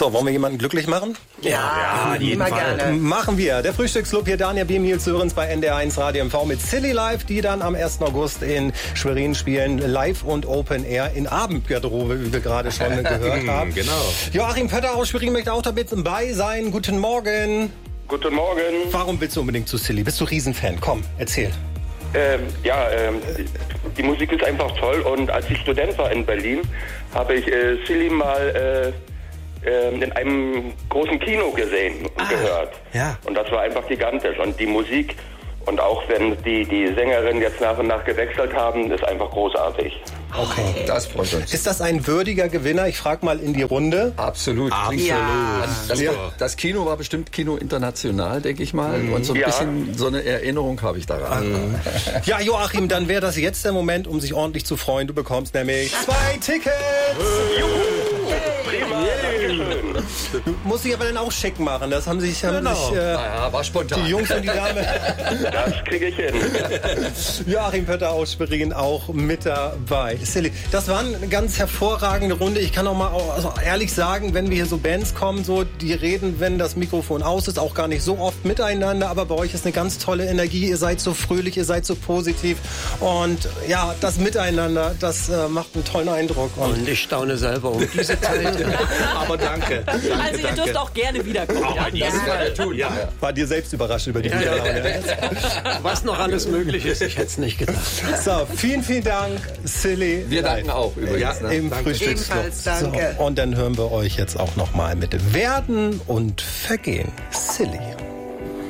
So, wollen wir jemanden glücklich machen? Ja, immer gerne. Machen wir. Der Frühstücksclub hier, Daniel B. Nils Sörens bei NDR1 Radio MV mit Silly Live, die dann am 1. August in Schwerin spielen. Live und Open Air in Abendgarderobe, wie wir gerade schon gehört haben. Genau. Joachim Pötter aus Schwerin möchte auch dabei sein. Guten Morgen. Guten Morgen. Warum willst du unbedingt zu Silly? Bist du Riesenfan? Komm, erzähl. Die Musik ist einfach toll und als ich Student war in Berlin, habe ich Silly mal in einem großen Kino gesehen und gehört. Ja. Und das war einfach gigantisch. Und die Musik, und auch wenn die Sängerin jetzt nach und nach gewechselt haben, ist einfach großartig. Okay. Das freut uns. Ist das ein würdiger Gewinner? Ich frage mal in die Runde. Absolut. Das Kino war bestimmt Kino international, denke ich mal. Und so ein bisschen so eine Erinnerung habe ich daran. Ja, Joachim, dann wäre das jetzt der Moment, um sich ordentlich zu freuen. Du bekommst nämlich 2 Tickets. Du musst dich aber dann auch schick machen. Das haben sich, war spontan. die Jungs und die Damen. Das kriege ich hin. Joachim Pötter aus Schwerin auch mit dabei. Silly, das war eine ganz hervorragende Runde. Ich kann auch mal ehrlich sagen, wenn wir hier so Bands kommen, so die reden, wenn das Mikrofon aus ist, auch gar nicht so oft miteinander. Aber bei euch ist eine ganz tolle Energie. Ihr seid so fröhlich, ihr seid so positiv. Und ja, das Miteinander, das macht einen tollen Eindruck. Und ich staune selber um diese Zeit. Aber danke. Also ihr dürft auch gerne wiederkommen. War dir selbst überrascht über die Wiederlaune? Was noch alles möglich ist, ich hätte es nicht gedacht. So, vielen, vielen Dank, Silly. Wir danken auch übrigens. Im Frühstücksclub. Ebenfalls, danke. So, und dann hören wir euch jetzt auch noch mal mit Werden und Vergehen. Silly.